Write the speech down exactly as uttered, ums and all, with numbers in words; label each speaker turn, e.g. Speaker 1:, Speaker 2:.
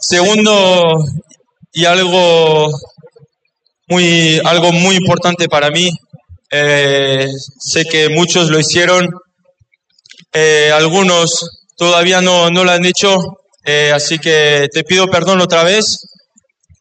Speaker 1: Segundo, y algo muy, algo muy importante para mí, eh, sé que muchos lo hicieron, eh, algunos todavía no, no lo han hecho, eh, así que te pido perdón otra vez